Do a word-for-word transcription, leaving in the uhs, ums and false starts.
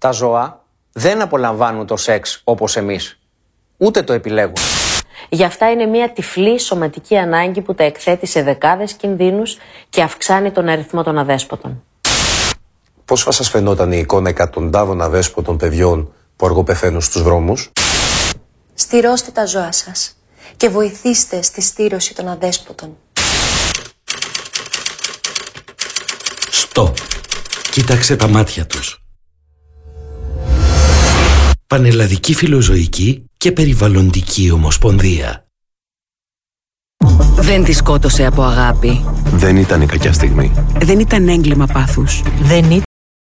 Τα ζώα δεν απολαμβάνουν το σεξ όπως εμείς. Ούτε το επιλέγουν. Γι' αυτά είναι μια τυφλή σωματική ανάγκη που τα εκθέτει σε δεκάδες κινδύνους και αυξάνει τον αριθμό των αδέσποτων. Πώς θα σας φαινόταν η εικόνα εκατοντάδων αδέσποτων παιδιών που αργοπεθαίνουν στους δρόμους? Στηρώστε τα ζώα σας και βοηθήστε στη στήρωση των αδέσποτων. Στοπ. Κοίταξε τα μάτια τους. Πανελλαδική Φιλοζωική και Περιβαλλοντική Ομοσπονδία. Δεν τη σκότωσε από αγάπη. Δεν ήταν η κακιά στιγμή. Δεν ήταν έγκλημα πάθους. Δεν